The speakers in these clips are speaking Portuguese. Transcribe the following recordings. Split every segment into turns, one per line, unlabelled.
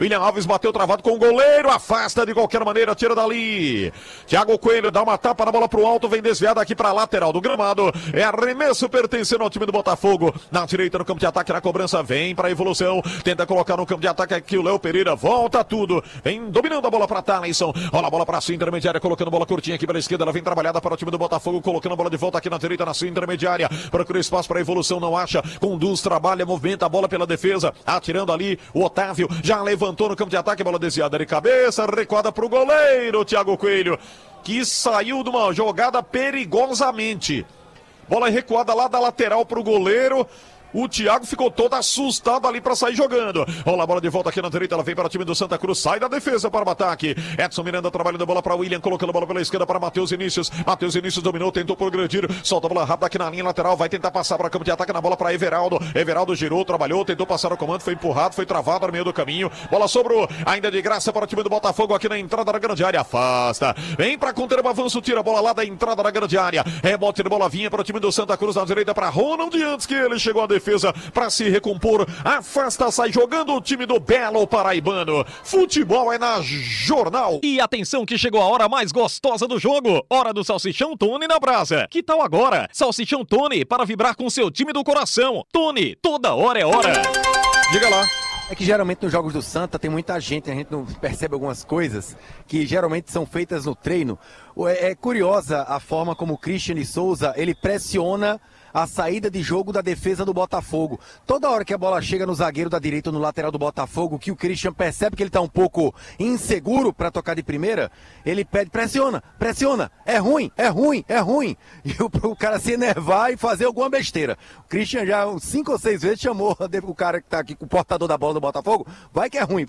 William Alves bateu travado com o goleiro, afasta de qualquer maneira, tira dali. Thiago Coelho dá uma tapa na bola pro alto, vem desviada aqui pra lateral do gramado. É arremesso pertencendo ao time do Botafogo. Na direita, no campo de ataque, na cobrança, vem pra evolução. Tenta colocar no campo de ataque aqui o Léo Pereira, volta tudo. Vem dominando a bola pra Thaleson. Rola a bola pra sua intermediária, colocando bola curtinha aqui pela esquerda. Ela vem trabalhada para o time do Botafogo, colocando a bola de volta aqui na direita, na sua intermediária. Procura espaço pra evolução, não acha. Conduz, trabalha, movimenta a bola pela defesa. Atirando ali, o Otávio já levantou no campo de ataque, bola desviada de cabeça, recuada pro goleiro, Thiago Coelho, que saiu de uma jogada perigosamente. Bola recuada lá da lateral pro goleiro. O Thiago ficou todo assustado ali para sair jogando. Rola a bola de volta aqui na direita, ela vem para o time do Santa Cruz, sai da defesa para o ataque. Edson Miranda trabalhando a bola para William, colocando a bola pela esquerda para Matheus Vinícius. Matheus Vinícius dominou, tentou progredir, solta a bola rápida aqui na linha lateral, vai tentar passar para o campo de ataque, na bola para Everaldo. Everaldo girou, trabalhou, tentou passar o comando, foi empurrado, foi travado no meio do caminho. Bola sobrou, ainda de graça para o time do Botafogo aqui na entrada da grande área, afasta. Vem para conter o avanço, tira a bola lá da entrada da grande área. Rebote de bola vinha para o time do Santa Cruz na direita para Ronald, antes que ele chegou à defesa para se recompor, afasta, sai jogando o time do Belo Paraibano. Futebol é na Jornal.
E atenção que chegou a hora mais gostosa do jogo, hora do Salsichão Tony na brasa. Que tal agora? Salsichão Tony para vibrar com seu time do coração. Tony, toda hora é hora.
Diga lá.
É que geralmente nos jogos do Santa tem muita gente, a gente não percebe algumas coisas que geralmente são feitas no treino. É curiosa a forma como o Christian Souza, ele pressiona a saída de jogo da defesa do Botafogo. Toda hora que a bola chega no zagueiro da direita ou no lateral do Botafogo, que o Christian percebe que ele está um pouco inseguro para tocar de primeira, ele pede, pressiona, é ruim. E o cara se enervar e fazer alguma besteira. O Christian já 5 ou 6 vezes chamou o cara que está aqui, o portador da bola do Botafogo, vai que é ruim.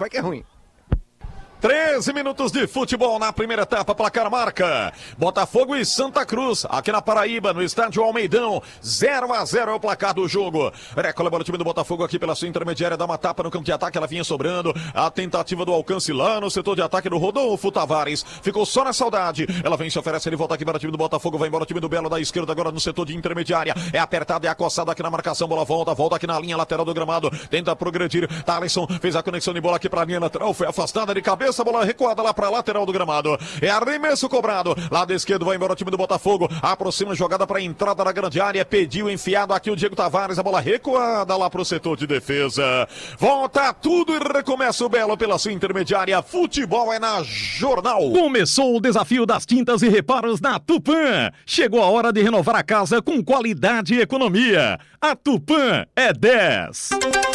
13 minutos de futebol na primeira etapa, placar marca Botafogo e Santa Cruz, aqui na Paraíba, no estádio Almeidão, 0-0 é o placar do jogo. Recola a bola, o time do Botafogo aqui pela sua intermediária, dá uma tapa no campo de ataque, ela vinha sobrando, a tentativa do alcance lá no setor de ataque do Rodolfo Tavares, ficou só na saudade, ela vem, se oferece, ele volta aqui para o time do Botafogo, vai embora o time do Belo da esquerda agora no setor de intermediária, é apertado, é acossado aqui na marcação, bola volta aqui na linha lateral do gramado, tenta progredir, Thaleson fez a conexão de bola aqui para a linha lateral, foi afastada de cabeça, a bola recuada lá para a lateral do gramado. É arremesso cobrado. Lado esquerdo vai embora o time do Botafogo. Aproxima a jogada para a entrada da grande área. Pediu enfiado aqui o Diego Tavares. A bola recuada lá para o setor de defesa. Volta tudo e recomeça o Belo pela sua intermediária. Futebol é na Jornal.
Começou o desafio das tintas e reparos na Tupã. Chegou a hora de renovar a casa com qualidade e economia. A Tupã é 10.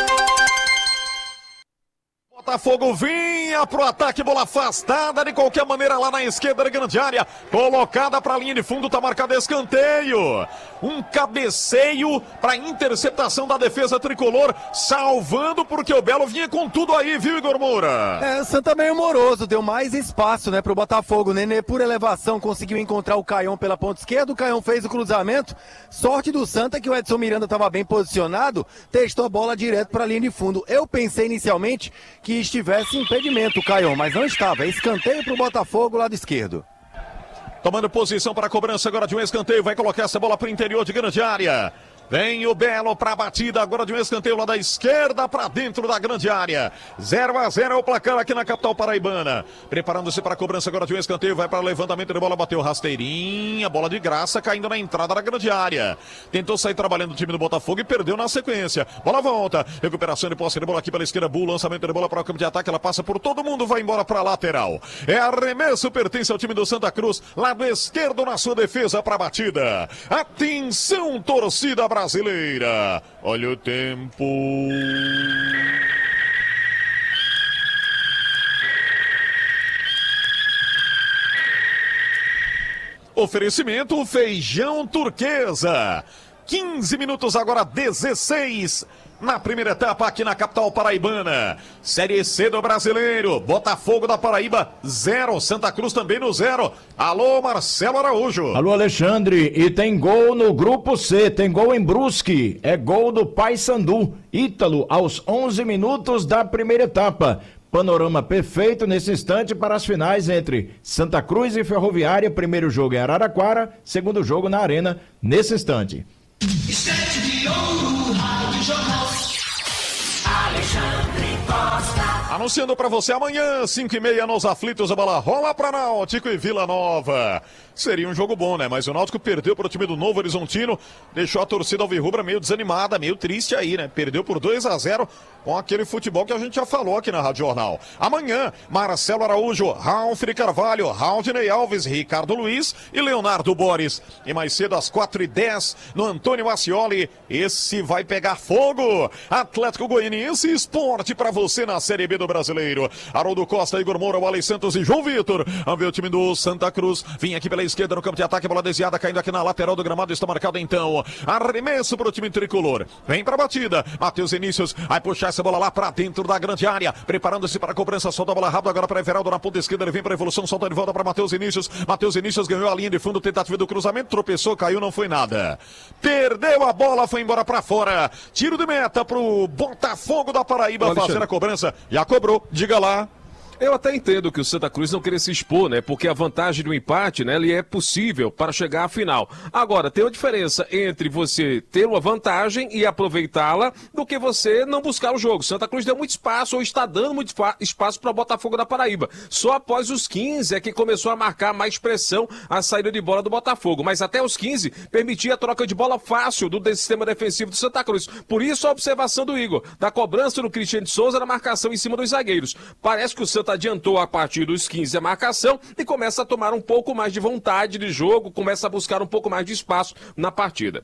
Botafogo vinha pro ataque, bola afastada de qualquer maneira lá na esquerda da grande área, colocada pra linha de fundo, tá marcado escanteio, um cabeceio pra interceptação da defesa tricolor, salvando porque o Belo vinha com tudo aí, viu, Igor Moura?
O Santa meio moroso, deu mais espaço, né, pro Botafogo, Nenê por elevação conseguiu encontrar o Caion pela ponta esquerda, o Caion fez o cruzamento, sorte do Santa que o Edson Miranda tava bem posicionado, testou a bola direto pra linha de fundo. Eu pensei inicialmente que estivesse impedimento o Caion, mas não estava, é escanteio pro Botafogo lado esquerdo.
Tomando posição para a cobrança agora de um escanteio, vai colocar essa bola para o interior de grande área. Vem o Belo para a batida agora de um escanteio lá da esquerda para dentro da grande área. 0-0 é o placar aqui na capital paraibana. Preparando-se para a cobrança agora de um escanteio, vai para o levantamento de bola, bateu rasteirinha, bola de graça caindo na entrada da grande área. Tentou sair trabalhando o time do Botafogo e perdeu na sequência. Bola volta, recuperação de posse de bola aqui pela esquerda, Bull, lançamento de bola para o campo de ataque, ela passa por todo mundo, vai embora para a lateral. É arremesso, pertence ao time do Santa Cruz, lado esquerdo na sua defesa para a batida. Atenção, torcida brasileira, olha o tempo. Oferecimento Feijão Turquesa. 15 minutos agora, 16 na primeira etapa aqui na capital paraibana. Série C do Brasileiro, Botafogo da Paraíba 0, Santa Cruz também no 0. Alô, Marcelo Araújo.
Alô, Alexandre, e tem gol no grupo C, tem gol em Brusque, é gol do Paysandu, Ítalo, aos 11 minutos da primeira etapa. Panorama perfeito nesse instante para as finais entre Santa Cruz e Ferroviária. Primeiro jogo em Araraquara, segundo jogo na Arena, nesse instante.
Estante de ouro, Rádio Jornal. Alexandre Costa.
Anunciando pra você amanhã, 5h30 nos aflitos, a bola rola pra Náutico e Vila Nova. Seria um jogo bom, né? Mas o Náutico perdeu pro time do Novo Horizontino, deixou a torcida alvirrubra meio desanimada, meio triste aí, né? Perdeu por 2-0 com aquele futebol que a gente já falou aqui na Rádio Jornal. Amanhã, Marcelo Araújo, Ralf Carvalho, Raudinei Alves, Ricardo Luiz e Leonardo Boris. E mais cedo, às 4h10, no Antônio Ascioli, esse vai pegar fogo. Atlético Goianiense Esporte pra você na Série B do Brasileiro. Haroldo Costa, Igor Moura, Wally Santos e João Vitor. Vamos ver o time do Santa Cruz. Vinha aqui pela esquerda no campo de ataque, bola desviada, caindo aqui na lateral do gramado, está marcado então. Arremesso para o time tricolor. Vem para a batida. Matheus Vinícius vai puxar essa bola lá para dentro da grande área. Preparando-se para a cobrança, solta a bola rápida agora para Everaldo na ponta esquerda. Ele vem para a evolução, solta de volta para Matheus Vinícius. Matheus Vinícius ganhou a linha de fundo, tentativa do cruzamento, tropeçou, caiu, não foi nada. Perdeu a bola, foi embora para fora. Tiro de meta pro Botafogo da Paraíba fazer a cobrança. Já cobrou, diga lá.
Eu até entendo que o Santa Cruz não queria se expor, né? Porque a vantagem do empate, né? Ele é possível para chegar à final. Agora, tem uma diferença entre você ter uma vantagem e aproveitá-la do que você não buscar o jogo. Santa Cruz deu muito espaço, ou está dando muito espaço para o Botafogo da Paraíba. Só após os 15 é que começou a marcar mais pressão a saída de bola do Botafogo. Mas até os 15 permitia a troca de bola fácil do sistema defensivo do Santa Cruz. Por isso a observação do Igor, da cobrança do Cristiano de Souza na marcação em cima dos zagueiros. Parece que o Santa adiantou a partir dos 15 a marcação e começa a tomar um pouco mais de vontade de jogo, começa a buscar um pouco mais de espaço na partida.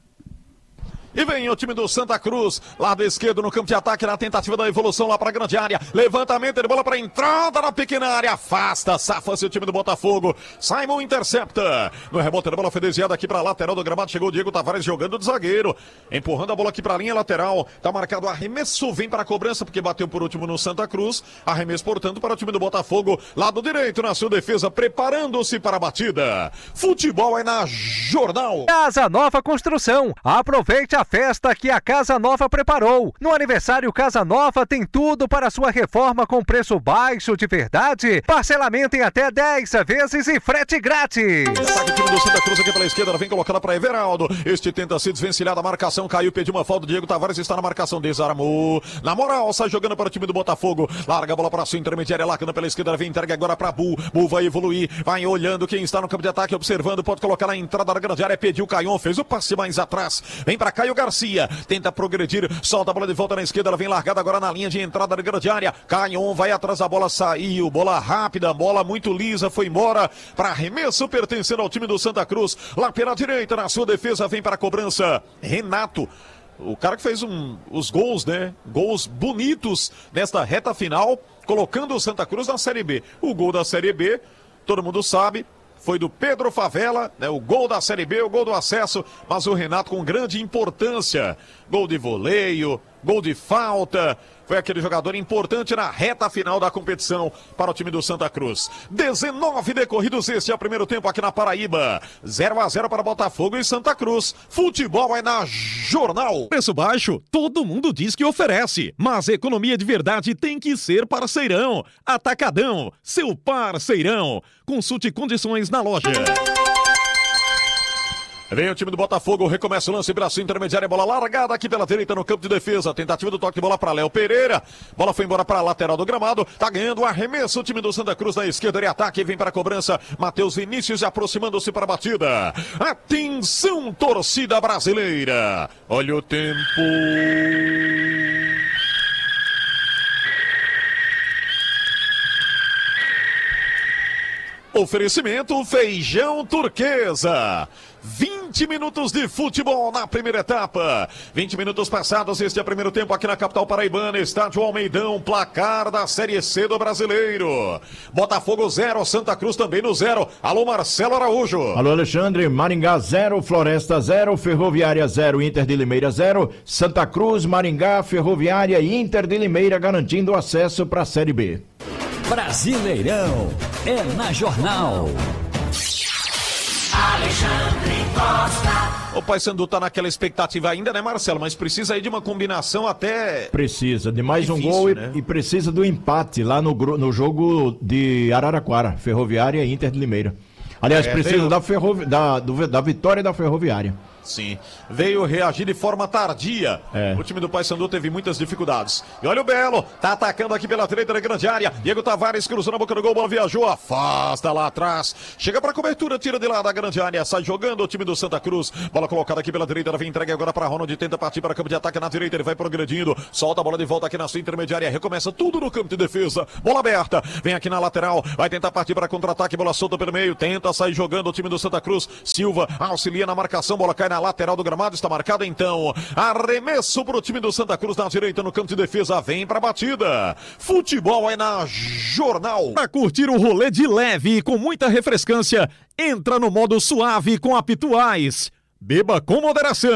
E vem o time do Santa Cruz, lado esquerdo no campo de ataque, na tentativa da evolução lá para a grande área. Levantamento de bola para entrada na pequena área. Afasta, safa-se o time do Botafogo. Simon intercepta. No rebote da bola foi desviada aqui para a lateral do gramado. Chegou o Diego Tavares jogando de zagueiro. Empurrando a bola aqui para a linha lateral. Tá marcado arremesso. Vem para a cobrança porque bateu por último no Santa Cruz. Arremesso, portanto, para o time do Botafogo. Lado direito na sua defesa, preparando-se para a batida. Futebol é na Jornal.
Casa Nova Construção. Aproveite a festa que a Casa Nova preparou. No aniversário Casa Nova tem tudo para sua reforma com preço baixo de verdade. Parcelamento em até 10 vezes e frete grátis.
Ataque o time do Santa Cruz aqui pela esquerda, ela vem colocada para Everaldo. Este tenta se desvencilhar da marcação, caiu, pediu uma falta. Diego Tavares está na marcação, desarmou. Na moral, sai jogando para o time do Botafogo. Larga a bola para a sua intermediária, lacando pela esquerda, ela vem entregue agora para Bu. Bu vai evoluir, vai olhando quem está no campo de ataque, observando, pode colocar na entrada da grande área, pediu Caion, fez o passe mais atrás. Vem para Caio Garcia, tenta progredir, solta a bola de volta na esquerda, ela vem largada agora na linha de entrada da grande área. Caion vai atrás da bola, saiu, bola rápida, bola muito lisa, foi embora para arremesso pertencendo ao time do Santa Cruz. Lá pela direita, na sua defesa, vem para a cobrança Renato. O cara que fez os gols, né? Gols bonitos nesta reta final, colocando o Santa Cruz na Série B. O gol da Série B, todo mundo sabe, foi do Pedro Favela, né? O gol da Série B, o gol do acesso, mas o Renato com grande importância. Gol de voleio, gol de falta. Foi aquele jogador importante na reta final da competição para o time do Santa Cruz. 19 decorridos, este é o primeiro tempo aqui na Paraíba. 0-0 para Botafogo e Santa Cruz. Futebol é na Jornal.
Preço baixo, todo mundo diz que oferece, mas economia de verdade tem que ser parceirão. Atacadão, seu parceirão. Consulte condições na loja.
Vem o time do Botafogo, recomeça o lance, braço intermediário, bola largada aqui pela direita no campo de defesa, tentativa do toque de bola para Léo Pereira, bola foi embora para a lateral do gramado, tá ganhando o arremesso o time do Santa Cruz na esquerda de ataque, vem para a cobrança, Matheus Vinícius aproximando-se para a batida. Atenção, torcida brasileira, olha o tempo. Oferecimento Feijão Turquesa. 20 minutos de futebol na primeira etapa. 20 minutos passados, este é o primeiro tempo aqui na capital paraibana, estádio Almeidão, placar da Série C do Brasileiro. Botafogo 0, Santa Cruz também no 0. Alô, Marcelo Araújo.
Alô, Alexandre. Maringá 0, Floresta 0, Ferroviária 0, Inter de Limeira 0, Santa Cruz, Maringá, Ferroviária e Inter de Limeira garantindo acesso para a Série B.
Brasileirão é na Jornal.
Alexandre Costa. O Paysandu tá naquela expectativa ainda, né, Marcelo? Mas precisa aí de uma combinação até...
Precisa de mais
difícil,
um gol
né?
e precisa do empate lá no jogo de Araraquara, Ferroviária e Inter de Limeira. Aliás, precisa da vitória da Ferroviária.
Sim, veio reagir de forma tardia. O time do Paysandu teve muitas dificuldades. E olha o Belo, tá atacando aqui pela direita da grande área. Diego Tavares cruzou na boca do gol, bola viajou, afasta lá atrás. Chega pra cobertura, tira de lá da grande área, sai jogando o time do Santa Cruz. Bola colocada aqui pela direita, ela vem entregue agora pra Ronald, tenta partir para campo de ataque na direita, ele vai progredindo, solta a bola de volta aqui na sua intermediária, recomeça tudo no campo de defesa. Bola aberta, vem aqui na lateral, vai tentar partir para contra-ataque, bola solta pelo meio, tenta sair jogando o time do Santa Cruz. Silva auxilia na marcação, bola cai na lateral do gramado, está marcado então. Arremesso pro time do Santa Cruz na direita no campo de defesa, vem pra batida. Futebol é na Jornal.
Para curtir o rolê de leve e com muita refrescância, entra no modo suave com a Pituais. Beba com moderação.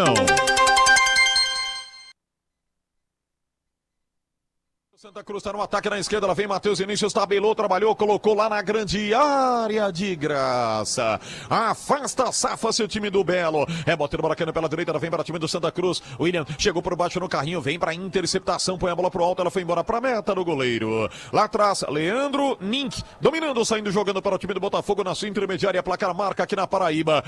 Santa Cruz está no ataque na esquerda, ela vem Matheus Inícios, tabelou, trabalhou, colocou lá na grande área de graça. Afasta, safa-se o time do Belo. Botando bola caindo pela direita, ela vem para o time do Santa Cruz. William chegou por baixo no carrinho, vem para interceptação, põe a bola pro alto, ela foi embora para meta do goleiro. Lá atrás, Leandro Nink, dominando, saindo, jogando para o time do Botafogo na sua intermediária, placar marca aqui na Paraíba.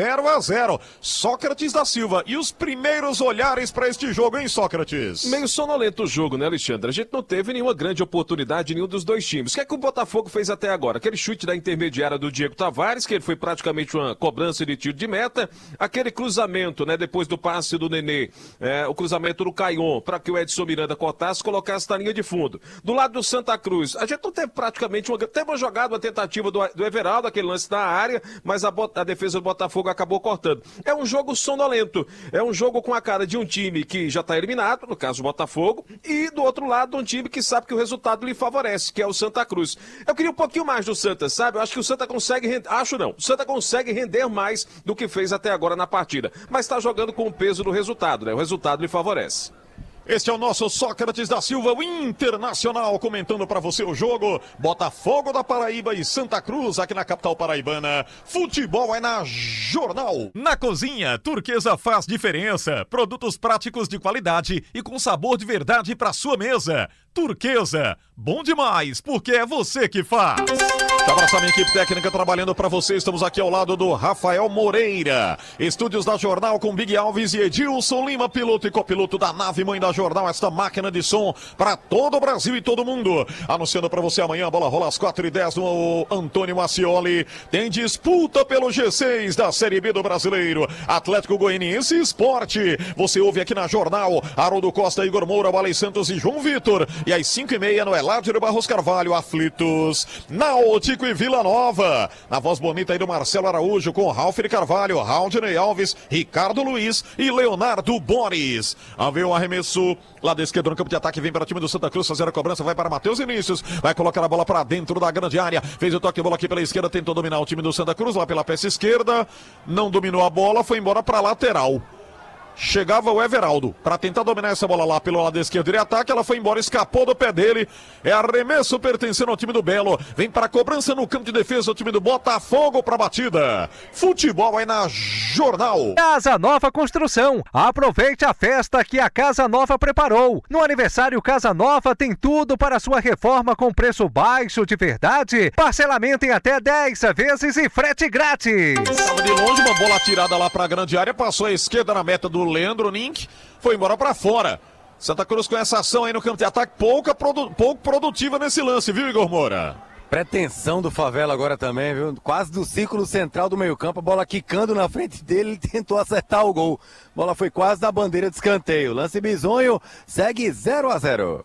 0-0. Sócrates da Silva. E os primeiros olhares para este jogo, hein, Sócrates?
Meio sonolento o jogo, né, Alexandre? A gente não teve nenhuma grande oportunidade em nenhum dos dois times. O que é que o Botafogo fez até agora? Aquele chute da intermediária do Diego Tavares, que ele foi praticamente uma cobrança de tiro de meta. Aquele cruzamento, né, depois do passe do Nenê, o cruzamento do Caion, para que o Edson Miranda cortasse, colocasse na linha de fundo. Do lado do Santa Cruz, a gente não teve praticamente uma jogada, uma tentativa do Everaldo, aquele lance na área, mas a defesa do Botafogo acabou cortando. É um jogo sonolento, é um jogo com a cara de um time que já está eliminado, no caso o Botafogo, e do outro lado um time que sabe que o resultado lhe favorece, que é o Santa Cruz. Eu queria um pouquinho mais do Santa, sabe? Eu acho que o Santa consegue o Santa consegue render mais do que fez até agora na partida, mas está jogando com o peso do resultado, né? O resultado lhe favorece.
Este é o nosso Sócrates da Silva, o Internacional, comentando para você o jogo. Botafogo da Paraíba e Santa Cruz, aqui na capital paraibana. Futebol é na Jornal.
Na cozinha, Turquesa faz diferença. Produtos práticos de qualidade e com sabor de verdade para sua mesa. Turquesa, bom demais, porque é você que faz.
Abraço a minha equipe técnica trabalhando para você. Estamos aqui ao lado do Rafael Moreira. Estúdios da Jornal com Big Alves e Edilson Lima, piloto e copiloto da nave mãe da Jornal. Esta máquina de som para todo o Brasil e todo mundo. Anunciando para você amanhã, a bola rola às 4h10 no Antônio Macioli. Tem disputa pelo G6 da Série B do Brasileiro. Atlético Goianiense Esporte. Você ouve aqui na Jornal. Haroldo Costa, Igor Moura, Waley Santos e João Vitor. E às 5h30 no Eládio Barros Carvalho, Aflitos. Náutico e Vila Nova. Na voz bonita aí do Marcelo Araújo, com Ralf de Carvalho, Raudney Alves, Ricardo Luiz e Leonardo Boris. A ver o arremesso lá da esquerda no campo de ataque, vem para o time do Santa Cruz fazer a cobrança, vai para Matheus Inícios, vai colocar a bola para dentro da grande área, fez o toque de bola aqui pela esquerda, tentou dominar o time do Santa Cruz lá pela peça esquerda, não dominou a bola, foi embora para lateral. Chegava o Everaldo para tentar dominar essa bola lá pelo lado esquerdo de ataque, ela foi embora, escapou do pé dele. É arremesso pertencendo ao time do Belo. Vem para a cobrança no campo de defesa o time do Botafogo para a batida. Futebol é na Jornal.
Casa Nova Construção. Aproveite a festa que a Casa Nova preparou. No aniversário Casa Nova tem tudo para sua reforma com preço baixo de verdade. Parcelamento em até 10 vezes e frete grátis.
Estava de longe, uma bola tirada lá para a grande área, passou à esquerda na meta do Leandro Nink, foi embora para fora. Santa Cruz com essa ação aí no campo de ataque, pouco produtiva nesse lance, viu, Igor Moura?
Pretensão do Favela agora também, viu? Quase do círculo central do meio-campo, a bola quicando na frente dele, ele tentou acertar o gol. A bola foi quase na bandeira de escanteio. Lance bizonho, segue 0-0.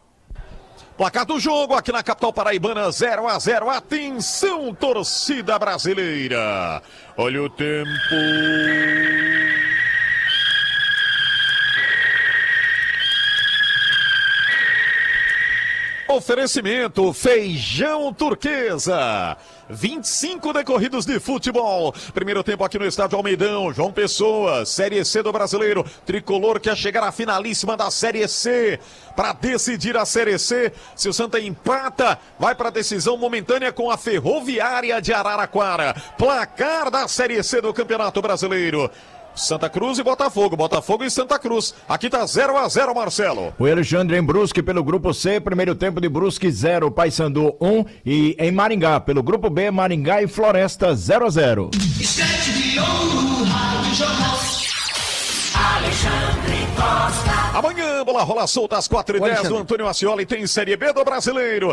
Placar do jogo aqui na capital paraibana, 0-0. Atenção, torcida brasileira. Olha o tempo. Oferecimento Feijão Turquesa. 25 decorridos de futebol. Primeiro tempo aqui no estádio Almeidão. João Pessoa, Série C do Brasileiro. Tricolor quer chegar à finalíssima da Série C. Para decidir a Série C, se o Santa empata, vai para a decisão momentânea com a Ferroviária de Araraquara. Placar da Série C do Campeonato Brasileiro. Santa Cruz e Botafogo, Botafogo e Santa Cruz. Aqui tá 0-0, Marcelo.
O Alexandre em Brusque pelo grupo C, primeiro tempo de Brusque 0, Paysandu 1 e em Maringá, pelo grupo B, Maringá e Floresta 0-0.
Amanhã, bola rola solta às 4h10 do Antônio Ascioli. Tem Série B do Brasileiro.